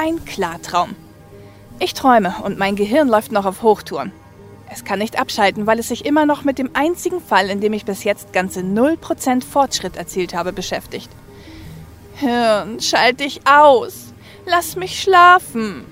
ein Klartraum. Ich träume und mein Gehirn läuft noch auf Hochtouren. Es kann nicht abschalten, weil es sich immer noch mit dem einzigen Fall, in dem ich bis jetzt ganze 0% Fortschritt erzielt habe, beschäftigt. Hirn, schalt dich aus. Lass mich schlafen.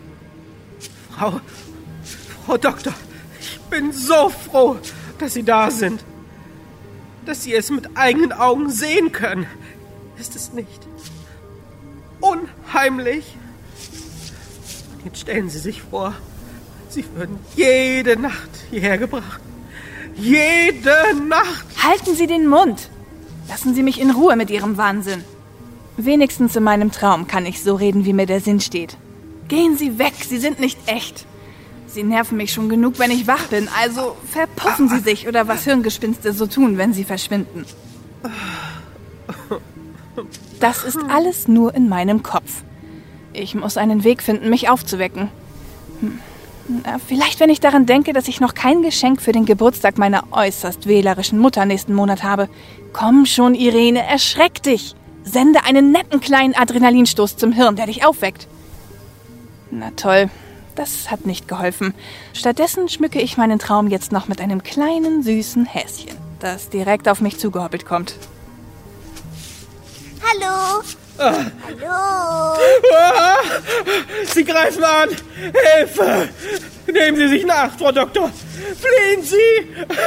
Frau Doktor, ich bin so froh, dass Sie da sind. Dass Sie es mit eigenen Augen sehen können. Ist es nicht unheimlich? Und jetzt stellen Sie sich vor, Sie würden jede Nacht hierher gebracht. Jede Nacht! Halten Sie den Mund! Lassen Sie mich in Ruhe mit Ihrem Wahnsinn. Wenigstens in meinem Traum kann ich so reden, wie mir der Sinn steht. Gehen Sie weg, Sie sind nicht echt. Sie nerven mich schon genug, wenn ich wach bin, also verpuffen Sie sich oder was Hirngespinste so tun, wenn Sie verschwinden. Das ist alles nur in meinem Kopf. Ich muss einen Weg finden, mich aufzuwecken. Vielleicht, wenn ich daran denke, dass ich noch kein Geschenk für den Geburtstag meiner äußerst wählerischen Mutter nächsten Monat habe. Komm schon, Irene, erschreck dich. Sende einen netten kleinen Adrenalinstoß zum Hirn, der dich aufweckt. Na toll, das hat nicht geholfen. Stattdessen schmücke ich meinen Traum jetzt noch mit einem kleinen, süßen Häschen, das direkt auf mich zugehoppelt kommt. Hallo? Hallo? Sie greifen an! Hilfe! Nehmen Sie sich nach, Frau Doktor! Fliehen Sie!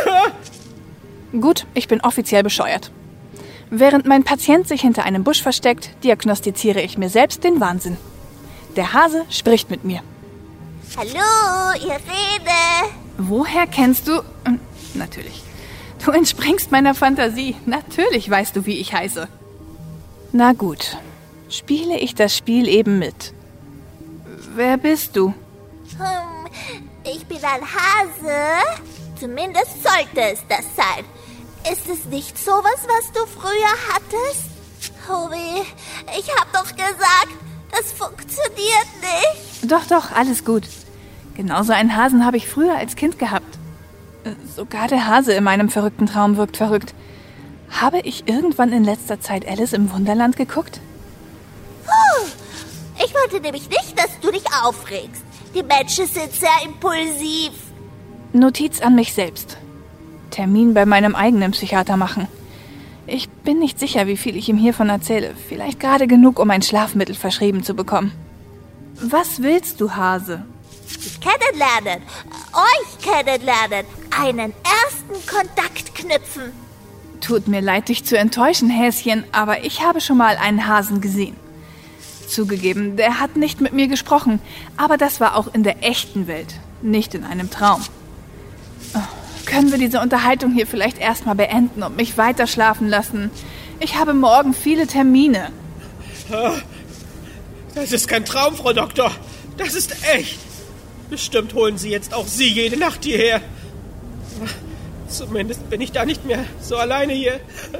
Gut, ich bin offiziell bescheuert. Während mein Patient sich hinter einem Busch versteckt, diagnostiziere ich mir selbst den Wahnsinn. Der Hase spricht mit mir. Hallo, Irene! Woher kennst du... Natürlich. Du entspringst meiner Fantasie. Natürlich weißt du, wie ich heiße. Na gut, spiele ich das Spiel eben mit. Wer bist du? Ich bin ein Hase. Zumindest sollte es das sein. Ist es nicht sowas, was du früher hattest? Oh weh, ich hab doch gesagt, das funktioniert nicht. Doch, alles gut. Genauso einen Hasen habe ich früher als Kind gehabt. Sogar der Hase in meinem verrückten Traum wirkt verrückt. Habe ich irgendwann in letzter Zeit Alice im Wunderland geguckt? Ich wollte nämlich nicht, dass du dich aufregst. Die Menschen sind sehr impulsiv. Notiz an mich selbst. Termin bei meinem eigenen Psychiater machen. Ich bin nicht sicher, wie viel ich ihm hiervon erzähle. Vielleicht gerade genug, um ein Schlafmittel verschrieben zu bekommen. Was willst du, Hase? Dich kennenlernen. Euch kennenlernen. Einen ersten Kontakt knüpfen. Tut mir leid, dich zu enttäuschen, Häschen, aber ich habe schon mal einen Hasen gesehen. Zugegeben, der hat nicht mit mir gesprochen, aber das war auch in der echten Welt, nicht in einem Traum. Können wir diese Unterhaltung hier vielleicht erstmal beenden und mich weiter schlafen lassen? Ich habe morgen viele Termine. Das ist kein Traum, Frau Doktor. Das ist echt. Bestimmt holen Sie jetzt auch Sie jede Nacht hierher. Zumindest bin ich da nicht mehr so alleine hier.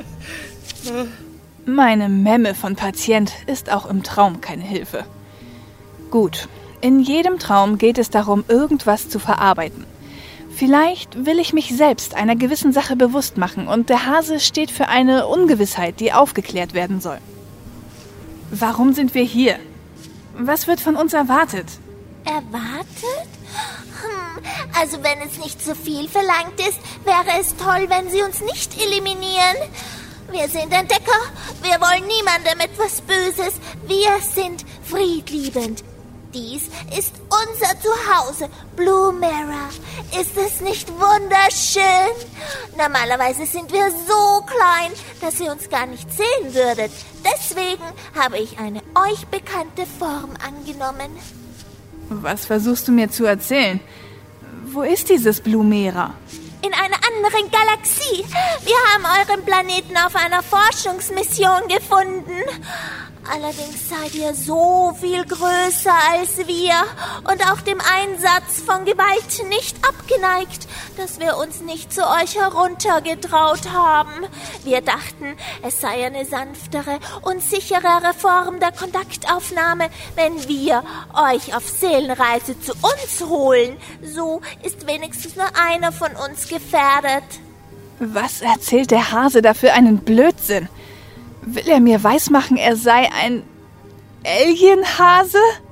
Meine Memme von Patient ist auch im Traum keine Hilfe. Gut, in jedem Traum geht es darum, irgendwas zu verarbeiten. Vielleicht will ich mich selbst einer gewissen Sache bewusst machen und der Hase steht für eine Ungewissheit, die aufgeklärt werden soll. Warum sind wir hier? Was wird von uns erwartet? Erwartet? Also wenn es nicht zu viel verlangt ist, wäre es toll, wenn sie uns nicht eliminieren. Wir sind Entdecker, wir wollen niemandem etwas Böses, wir sind friedliebend. Dies ist unser Zuhause, Blue Mirror. Ist es nicht wunderschön? Normalerweise sind wir so klein, dass ihr uns gar nicht sehen würdet. Deswegen habe ich eine euch bekannte Form angenommen. Was versuchst du mir zu erzählen? Wo ist dieses Blue Mirror? In einer anderen Galaxie. Wir haben euren Planeten auf einer Forschungsmission gefunden. Allerdings seid ihr so viel größer als wir und auch dem Einsatz von Gewalt nicht abgeneigt, dass wir uns nicht zu euch heruntergetraut haben. Wir dachten, es sei eine sanftere und sicherere Form der Kontaktaufnahme, wenn wir euch auf Seelenreise zu uns holen. So ist wenigstens nur einer von uns gefährdet. Was erzählt der Hase da für einen Blödsinn? Will er mir weismachen, er sei ein Alienhase?